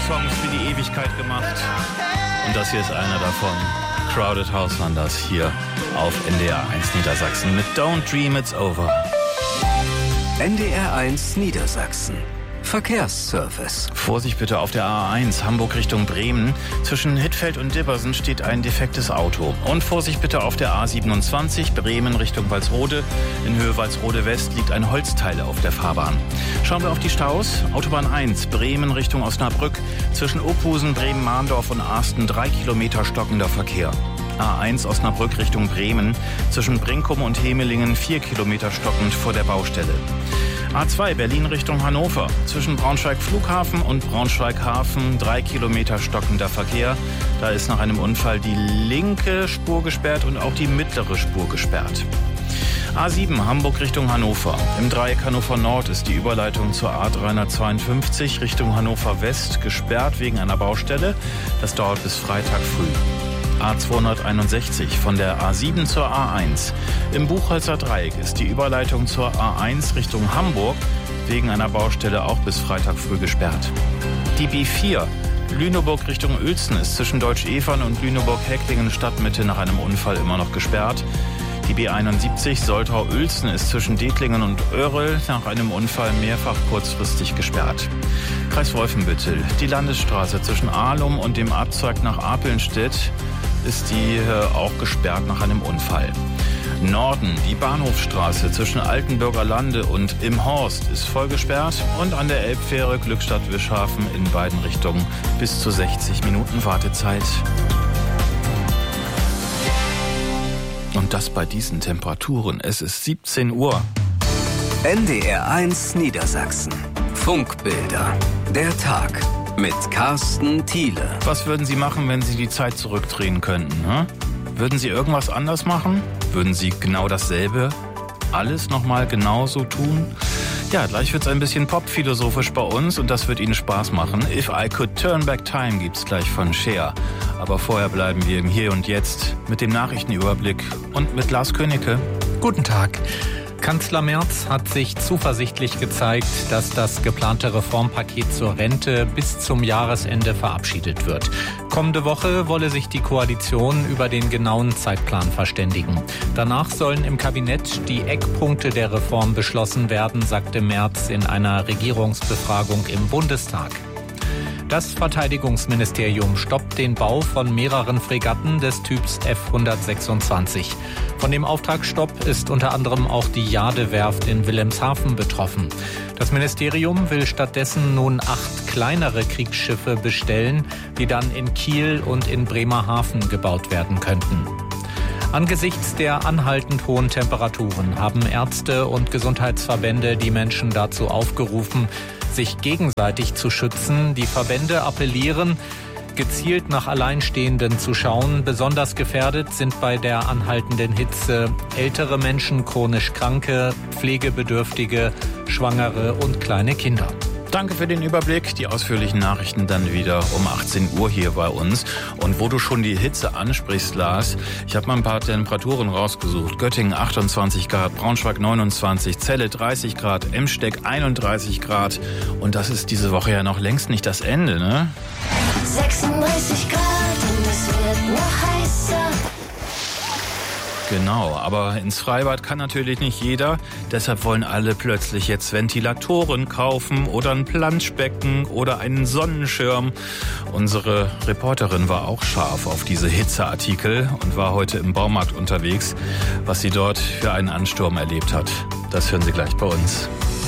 Songs für die Ewigkeit gemacht. Und das hier ist einer davon. Crowded House waren das hier auf NDR 1 Niedersachsen mit Don't Dream It's Over. NDR 1 Niedersachsen. Verkehrsservice. Vorsicht bitte auf der A1 Hamburg Richtung Bremen. Zwischen Hittfeld und Dibbersen steht ein defektes Auto. Und Vorsicht bitte auf der A27 Bremen Richtung Walsrode. In Höhe Walsrode West liegt ein Holzteil auf der Fahrbahn. Schauen wir auf die Staus. Autobahn 1 Bremen Richtung Osnabrück. Zwischen Opusen, Bremen-Mahndorf und Arsten 3 Kilometer stockender Verkehr. A1 Osnabrück Richtung Bremen. Zwischen Brinkum und Hemelingen 4 Kilometer stockend vor der Baustelle. A2 Berlin Richtung Hannover. Zwischen Braunschweig Flughafen und Braunschweig Hafen 3 Kilometer stockender Verkehr. Da ist nach einem Unfall die linke Spur gesperrt und auch die mittlere Spur gesperrt. A7 Hamburg Richtung Hannover. Im Dreieck Hannover Nord ist die Überleitung zur A352 Richtung Hannover West gesperrt wegen einer Baustelle. Das dauert bis Freitag früh. A261 von der A7 zur A1. Im Buchholzer Dreieck ist die Überleitung zur A1 Richtung Hamburg wegen einer Baustelle auch bis Freitag früh gesperrt. Die B4 Lüneburg Richtung Uelzen ist zwischen Deutsch-Evern und Lüneburg-Hecklingen Stadtmitte nach einem Unfall immer noch gesperrt. Die B71 Soltau-Uelzen ist zwischen Dettlingen und Oerl nach einem Unfall mehrfach kurzfristig gesperrt. Kreis Wolfenbüttel. Die Landesstraße zwischen Ahlum und dem Abzweig nach Apelnstedt ist die auch gesperrt nach einem Unfall. Norden, die Bahnhofstraße zwischen Altenburger Lande und Im Horst ist voll gesperrt und an der Elbfähre Glückstadt-Wischhafen in beiden Richtungen bis zu 60 Minuten Wartezeit. Und das bei diesen Temperaturen. Es ist 17 Uhr. NDR 1 Niedersachsen. Funkbilder. Der Tag. Mit Carsten Thiele. Was würden Sie machen, wenn Sie die Zeit zurückdrehen könnten? Hm? Würden Sie irgendwas anders machen? Würden Sie genau dasselbe alles nochmal genauso tun? Ja, gleich wird's ein bisschen popphilosophisch bei uns und das wird Ihnen Spaß machen. If I Could Turn Back Time gibt's gleich von Cher. Aber vorher bleiben wir im Hier und Jetzt mit dem Nachrichtenüberblick und mit Lars Königke. Guten Tag. Kanzler Merz hat sich zuversichtlich gezeigt, dass das geplante Reformpaket zur Rente bis zum Jahresende verabschiedet wird. Kommende Woche wolle sich die Koalition über den genauen Zeitplan verständigen. Danach sollen im Kabinett die Eckpunkte der Reform beschlossen werden, sagte Merz in einer Regierungsbefragung im Bundestag. Das Verteidigungsministerium stoppt den Bau von mehreren Fregatten des Typs F-126. Von dem Auftragsstopp ist unter anderem auch die Jade-Werft in Wilhelmshaven betroffen. Das Ministerium will stattdessen nun 8 kleinere Kriegsschiffe bestellen, die dann in Kiel und in Bremerhaven gebaut werden könnten. Angesichts der anhaltend hohen Temperaturen haben Ärzte und Gesundheitsverbände die Menschen dazu aufgerufen, sich gegenseitig zu schützen. Die Verbände appellieren, gezielt nach Alleinstehenden zu schauen. Besonders gefährdet sind bei der anhaltenden Hitze ältere Menschen, chronisch Kranke, Pflegebedürftige, Schwangere und kleine Kinder. Danke für den Überblick. Die ausführlichen Nachrichten dann wieder um 18 Uhr hier bei uns. Und wo du schon die Hitze ansprichst, Lars, ich habe mal ein paar Temperaturen rausgesucht. Göttingen 28 Grad, Braunschweig 29, Celle 30 Grad, Emsteck 31 Grad. Und das ist diese Woche ja noch längst nicht das Ende, ne? 36 Grad und es wird noch heißer. Genau, aber ins Freibad kann natürlich nicht jeder. Deshalb wollen alle plötzlich jetzt Ventilatoren kaufen oder ein Planschbecken oder einen Sonnenschirm. Unsere Reporterin war auch scharf auf diese Hitzeartikel und war heute im Baumarkt unterwegs. Was sie dort für einen Ansturm erlebt hat, das hören Sie gleich bei uns.